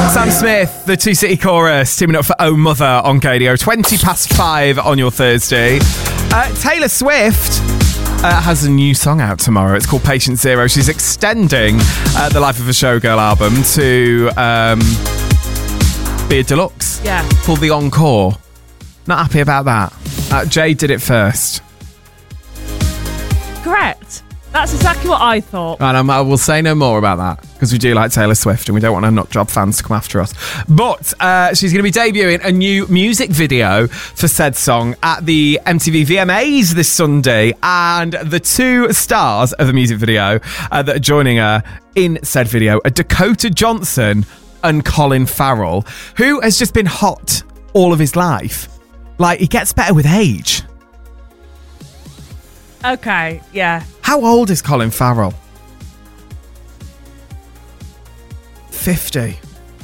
Sam Smith, the Two City Chorus, teaming up for Oh Mother on KDO. 5:20 on your Thursday. Taylor Swift has a new song out tomorrow. It's called Patient Zero. She's extending the Life of a Showgirl album to be a deluxe. Yeah. Called The Encore. Not happy about that. Jade did it first. Correct. That's exactly what I thought. And I will say no more about that because we do like Taylor Swift and we don't want our Nut Job fans to come after us. But she's going to be debuting a new music video for said song at the MTV VMAs this Sunday. And the two stars of the music video that are joining her in said video are Dakota Johnson and Colin Farrell, who has just been hot all of his life. Like, he gets better with age. Okay, yeah. How old is Colin Farrell? 50.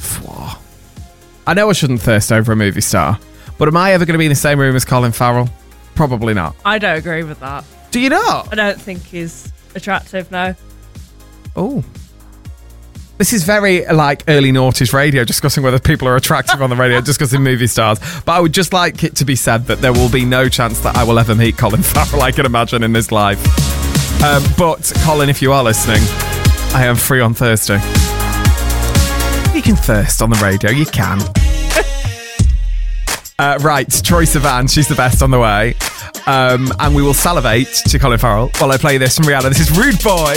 I know I shouldn't thirst over a movie star, but am I ever going to be in the same room as Colin Farrell? Probably not. I don't agree with that. Do you not? I don't think he's attractive, no. Oh. This is very like early noughties radio, discussing whether people are attractive on the radio, discussing movie stars. But I would just like it to be said that there will be no chance that I will ever meet Colin Farrell, I can imagine, in this life. But Colin, if you are listening, I am free on Thursday. You can thirst on the radio, you can. Right, Troye Sivan, she's the best on the way. And we will salivate to Colin Farrell while I play this from Rihanna. This is Rude Boy.